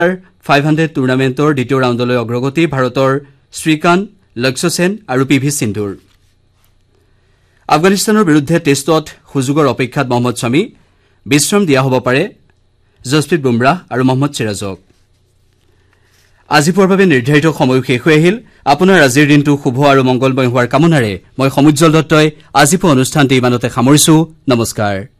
500 টুৰ্ণামেণ্টৰ দ্বিতীয় ৰাউণ্ডলৈ অগ্ৰগতি ভাৰতৰ শ্ৰীকান্ত লক্ষ্য সেন আৰু পি ভি সিন্ধুৰ আফগানিস্তানৰ বিৰুদ্ধে টেষ্টত সুযোগৰ অপেক্ষাত মহম্মদ শামী বিশ্ৰাম দিয়া হ'ব পাৰে জসপ্ৰীত বুমৰাহ আৰু মহম্মদ সিৰাজক আজি পুৱাৰ বাবে নিৰ্ধাৰিত সময় শেষ হৈ আহিল আপোনাৰ আজিৰ দিনটো শুভ আৰু মংগলময় হোৱাৰ কামনাৰে মই সমুজ্জ্বল দত্তই আজি পুৱা অনুষ্ঠানটি ইমানতে সামৰিছো নমস্কাৰ